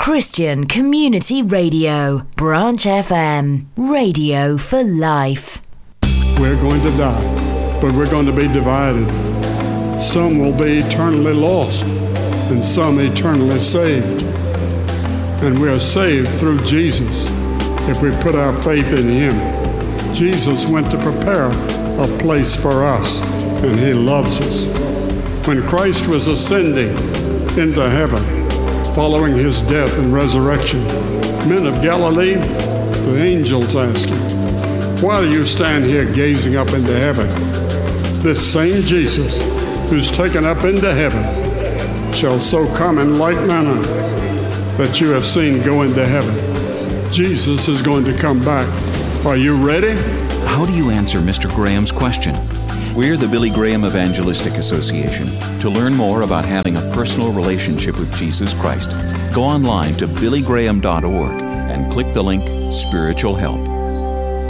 Christian Community Radio, Branch FM, radio for life. We're going to die, but we're going to be divided. Some will be eternally lost, and some eternally saved. And we are saved through Jesus if we put our faith in Him. Jesus went to prepare a place for us, and He loves us. When Christ was ascending into heaven, following His death and resurrection, men of Galilee, the angels asked Him, "Why do you stand here gazing up into heaven? This same Jesus who's taken up into heaven shall so come in like manner that you have seen go into heaven." Jesus is going to come back. Are you ready? How do you answer Mr. Graham's question? We're the Billy Graham Evangelistic Association. To learn more about having a personal relationship with Jesus Christ, go online to billygraham.org and click the link Spiritual Help.